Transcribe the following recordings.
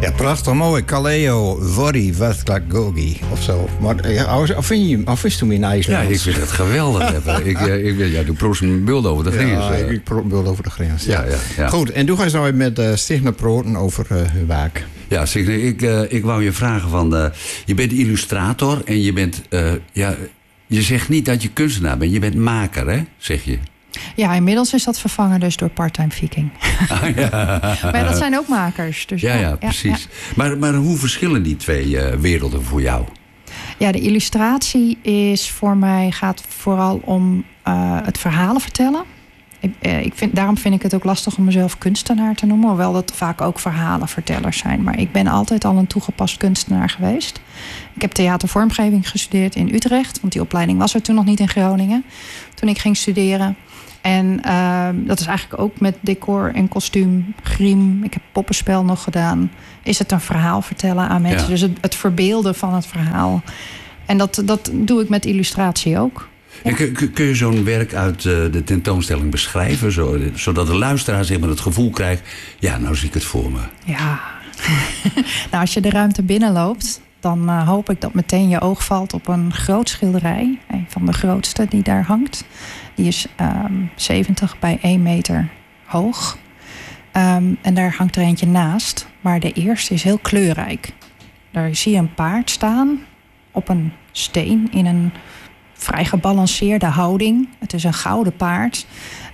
Ja, prachtig mooi. Kaleo, Vori, Vatklagogi of zo. Maar of is toen in IJsland? Ja, ik vind het geweldig. Ik doe proest een bult over de grens. Ja, ik bult over de grens. Ja. Goed, en doe ga je nou met Signe praten over hun werk. Ja, Signe, ik wou je vragen van... je bent illustrator en je bent... je zegt niet dat je kunstenaar bent. Je bent maker, hè? Zeg je. Ja, inmiddels is dat vervangen dus door Part-Time Viking. Maar dat zijn ook makers. Dus ja, precies. Ja. Maar hoe verschillen die twee werelden voor jou? Ja, de illustratie gaat vooral om het verhalen vertellen. Daarom vind ik het ook lastig om mezelf kunstenaar te noemen. Hoewel dat vaak ook verhalenvertellers zijn. Maar ik ben altijd al een toegepast kunstenaar geweest. Ik heb theatervormgeving gestudeerd in Utrecht. Want die opleiding was er toen nog niet in Groningen. Toen ik ging studeren. En dat is eigenlijk ook met decor en kostuum, griem. Ik heb poppenspel nog gedaan. Is het een verhaal vertellen aan mensen. Ja. Dus het verbeelden van het verhaal. En dat doe ik met illustratie ook. Ja. En kun je zo'n werk uit de tentoonstelling beschrijven? Zodat de luisteraar zeg maar het gevoel krijgt... ja, nou zie ik het voor me. Ja. Nou, als je de ruimte binnenloopt... dan hoop ik dat meteen je oog valt op een groot schilderij. Een van de grootste die daar hangt. Die is 70 bij 1 meter hoog. En daar hangt er eentje naast. Maar de eerste is heel kleurrijk. Daar zie je een paard staan op een steen in een vrij gebalanceerde houding. Het is een gouden paard.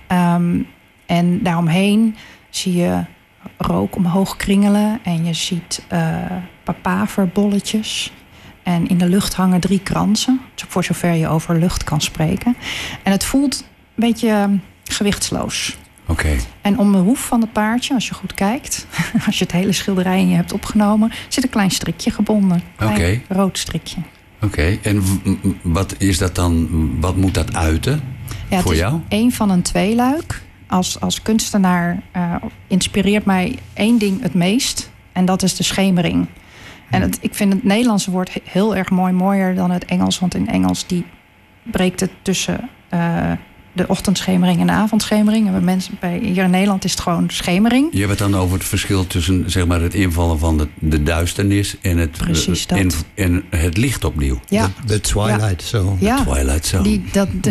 En daaromheen zie je rook omhoog kringelen. En je ziet papaverbolletjes. En in de lucht hangen 3 kransen. Voor zover je over lucht kan spreken. En het voelt een beetje gewichtsloos. Okay. En om de hoef van het paardje, als je goed kijkt... als je het hele schilderij in je hebt opgenomen... zit een klein strikje gebonden. Klein rood strikje. Oké. En wat is dat dan? Wat moet dat uiten voor jou? Het is 1 van een tweeluik. Als kunstenaar inspireert mij 1 ding het meest. En dat is de schemering. En ik vind het Nederlandse woord heel erg mooi. Mooier dan het Engels. Want in Engels breekt het tussen de ochtendschemering en de avondschemering. En hier in Nederland is het gewoon schemering. Je hebt het dan over het verschil tussen zeg maar, het invallen van de duisternis... en het licht opnieuw. Ja. De twilight zone. Ja. De twilight zone.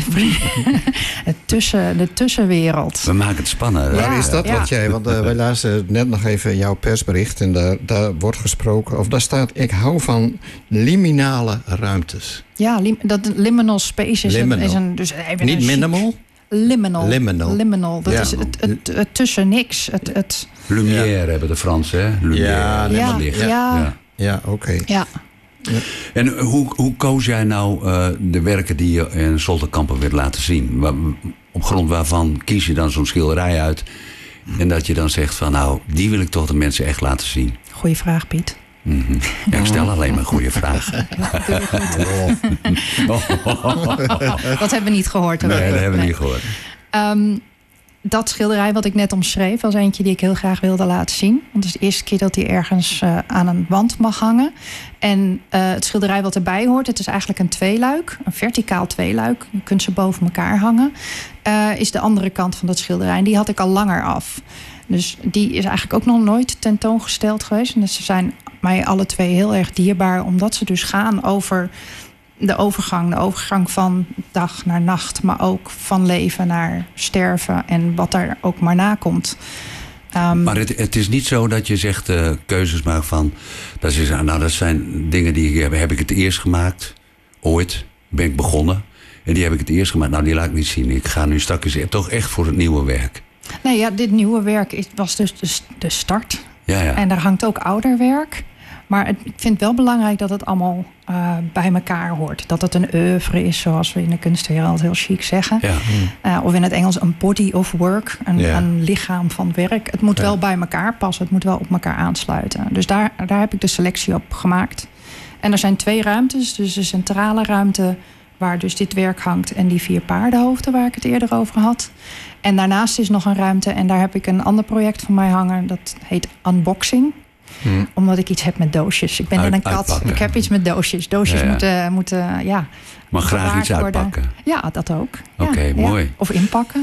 De tussenwereld. We maken het spannend. Ja. Waar is dat wat jij... Want wij lazen net nog even jouw persbericht... en daar wordt gesproken... of daar staat... ik hou van liminale ruimtes. Ja, dat liminal space is een... Dus even niet minimal? Liminal. Dat is het tussen niks. Lumière hebben de Fransen, hè? Lumière, licht. Ja, oké. Ja. En hoe koos jij nou de werken die je in Soltenkampen wilt laten zien? Op grond waarvan kies je dan zo'n schilderij uit... en dat je dan zegt van nou, die wil ik toch de mensen echt laten zien? Goeie vraag, Piet. Mm-hmm. Ja, ik stel alleen maar goede vragen. Dat hebben we niet gehoord. Nee, dat hebben we niet gehoord. Dat schilderij wat ik net omschreef... was eentje die ik heel graag wilde laten zien. Want het is de eerste keer dat hij ergens aan een wand mag hangen. En het schilderij wat erbij hoort... het is eigenlijk een tweeluik. Een verticaal tweeluik. Je kunt ze boven elkaar hangen. Is de andere kant van dat schilderij. En die had ik al langer af. Dus die is eigenlijk ook nog nooit tentoongesteld geweest. En ze zijn mij alle twee heel erg dierbaar... omdat ze dus gaan over de overgang van dag naar nacht... maar ook van leven naar sterven en wat daar ook maar na komt. Maar het is niet zo dat je zegt keuzes maakt van... dat zijn dingen die heb ik het eerst gemaakt. Ooit ben ik begonnen. En die heb ik het eerst gemaakt. Nou, die laat ik niet zien. Ik ga nu straks toch echt voor het nieuwe werk. Nee, ja, dit nieuwe werk was dus de start. Ja. En daar hangt ook ouder werk. Maar ik vind het wel belangrijk dat het allemaal bij elkaar hoort. Dat het een oeuvre is, zoals we in de kunstwereld heel chic zeggen. Ja. Of in het Engels een body of work. Een lichaam van werk. Het moet wel bij elkaar passen. Het moet wel op elkaar aansluiten. Dus daar heb ik de selectie op gemaakt. En er zijn 2 ruimtes. Dus de centrale ruimte waar dus dit werk hangt... en die 4 paardenhoofden waar ik het eerder over had. En daarnaast is nog een ruimte... en daar heb ik een ander project van mij hangen. Dat heet Unboxing. Omdat ik iets heb met doosjes. Ik ben net een kat. Uitpakken. Ik heb iets met doosjes. Doosjes moeten maar graag iets uitpakken. Ja, dat ook. Oké, mooi. Of inpakken.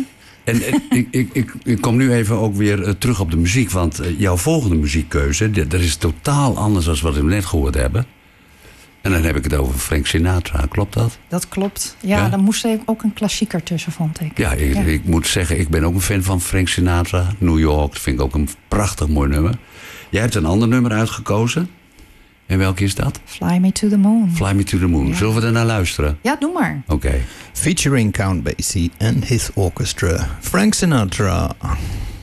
En ik kom nu even ook weer terug op de muziek. Want jouw volgende muziekkeuze, dat is totaal anders dan wat we net gehoord hebben. En dan heb ik het over Frank Sinatra, klopt dat? Dat klopt. Ja, dan moest er ook een klassieker tussen, vond ik. Ja, ik moet zeggen, ik ben ook een fan van Frank Sinatra. New York, dat vind ik ook een prachtig mooi nummer. Jij hebt een ander nummer uitgekozen. En welke is dat? Fly Me to the Moon. Fly Me to the Moon. Ja. Zullen we er naar luisteren? Ja, doe maar. Oké. Featuring Count Basie and his orchestra. Frank Sinatra.